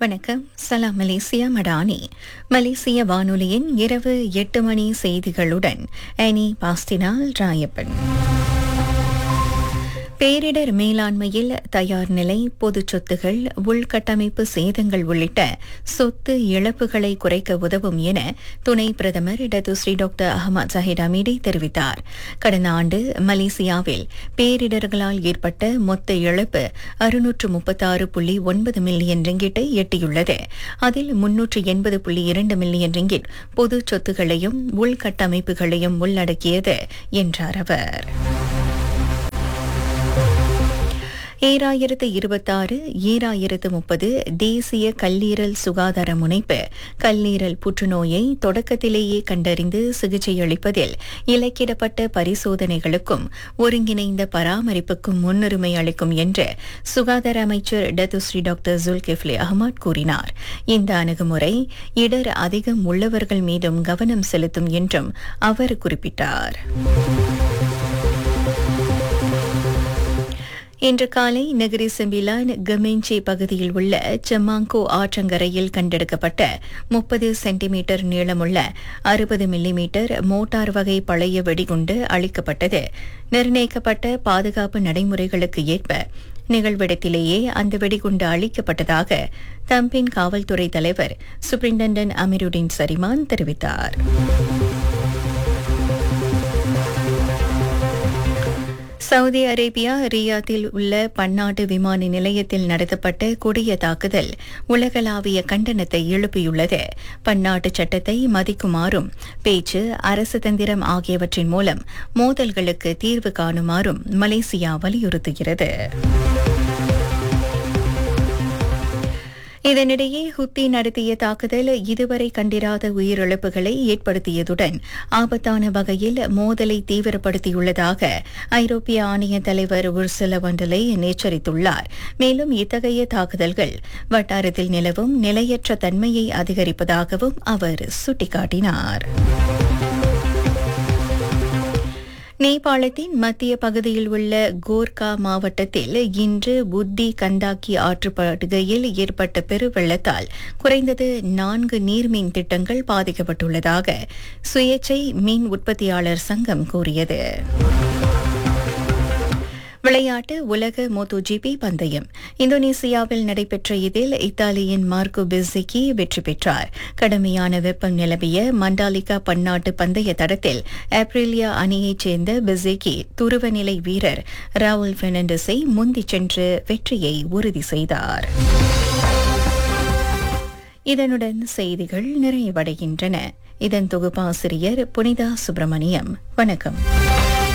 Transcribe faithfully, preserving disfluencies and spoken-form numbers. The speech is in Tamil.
வணக்கம். சலாம் மலேசியா மடானி. மலேசிய வானொலியின் இரவு எட்டு மணி செய்திகளுடன் அனி பாஸ்டினால் ராயப்பன். பேரிடர் மேலாண்மையில் தயார் நிலை, பொது சொத்துகள், உள்கட்டமைப்பு சேதங்கள் உள்ளிட்ட சொத்து இழப்புகளை குறைக்க உதவும் என துணை பிரதமர் டத்துஸ்ரீ டாக்டர் அஹமத் ஜஹிர் அமீடி தெரிவித்தார். கடந்த ஆண்டு மலேசியாவில் பேரிடர்களால் ஏற்பட்ட மொத்த இழப்பு அறுநூற்று முப்பத்தாறு புள்ளி ஒன்பது மில்லியன் ரிங்கிட்டை எட்டியுள்ளது. அதில் முன்னூற்று எண்பது புள்ளி இரண்டு மில்லியன் ரிங்கிட் பொது சொத்துகளையும் உள்கட்டமைப்புகளையும் உள்ளடக்கியது என்றார் அவர். ஏழாயிரத்து இருபத்தாறு ஏழாயிரத்து முப்பது தேசிய கல்லீரல் சுகாதார முனைப்பு கல்லீரல் புற்றுநோயை தொடக்கத்திலேயே கண்டறிந்து சிகிச்சை அளிப்பதில் இலக்கிடப்பட்ட பரிசோதனைகளுக்கும் ஒருங்கிணைந்த பராமரிப்புக்கும் முன்னுரிமை அளிக்கும் என்று சுகாதார அமைச்சர் டத்துஸ்ரீ டாக்டர் ஜுல்கிஃப்லி அஹ்மத் கூறினார். இந்த அணுகுமுறை இடர் அதிகம் உள்ளவர்கள் மீதும் கவனம் செலுத்தும் என்றும் அவர் குறிப்பிட்டார். இன்று காலை நகரி செம்பிலான் கமெஞ்சி பகுதியில் உள்ள செம்மாங்கோ ஆற்றங்கரையில் கண்டெடுக்கப்பட்ட முப்பது சென்டிமீட்டர் நீளமுள்ள அறுபது மில்லிமீட்டர் மோட்டார் வகை பழைய வெடிகுண்டு அளிக்கப்பட்டது. நிர்ணயிக்கப்பட்ட பாதுகாப்பு நடைமுறைகளுக்கு ஏற்ப நிகழ்விடத்திலேயே அந்த வெடிகுண்டு அளிக்கப்பட்டதாக தம்பின் காவல்துறை தலைவர் சூப்பரிண்டென்டன்ட் அமீருடின் சரிமான் தெரிவித்தார். சவுதி அரேபியா ரியாத்தில் உள்ள பன்னாட்டு விமான நிலையத்தில் நடத்தப்பட்ட கொடிய தாக்குதல் உலகளாவிய கண்டனத்தை எழுப்பியுள்ளது. பன்னாட்டு சட்டத்தை மதிக்குமாறும் பேச்சு, அரசு தந்திரம் ஆகியவற்றின் மூலம் மோதல்களுக்கு தீர்வு காணுமாறும் மலேசியா வலியுறுத்துகிறது. இதனிடையே ஹுத்தி நடத்திய தாக்குதல் இதுவரை கண்டிராத உயிரிழப்புகளை ஏற்படுத்தியதுடன் ஆபத்தான வகையில் மோதலை தீவிரப்படுத்தியுள்ளதாக ஐரோப்பிய ஆணைய தலைவர் உர்சுலா வான் டெர் லேயன் எச்சரித்துள்ளார். மேலும் இத்தகைய தாக்குதல்கள் வட்டாரத்தில் நிலவும் நிலையற்ற தன்மையை அதிகரிப்பதாகவும் அவர் சுட்டிக்காட்டினார். நேபாளத்தின் மத்திய பகுதியில் உள்ள கோர்கா மாவட்டத்தில் இன்று புத்தி கந்தாக்கி ஆற்றுப்படுகையில் ஏற்பட்ட பெருவெள்ளத்தால் குறைந்தது நான்கு நீர்மின் திட்டங்கள் பாதிக்கப்பட்டுள்ளதாக சுயேச்சை மின் உற்பத்தியாளர் சங்கம் கூறியது. விளையாட்டு உலக மோட்டோ ஜிபி பந்தயம். இந்தோனேசியாவில் நடைபெற்ற இதில் இத்தாலியின் மார்க்கோ பெஸ்ஸிக்கி வெற்றி பெற்றார். கடுமையான வெப்பம் நிலவிய மண்டாலிகா பன்னாட்டு பந்தய தடத்தில் ஆப்ரிலியா அணியைச் சேர்ந்த பெஸ்ஸிக்கி துருவநிலை வீரர் ராவுல் பெர்னாண்டஸை முந்திச் சென்று வெற்றியை உறுதி செய்தார். இதனுடன் செய்திகள் நிறைவடைகின்றன. இதன் தொகுப்பாசிரியர் புனிதா சுப்பிரமணியம். வணக்கம்.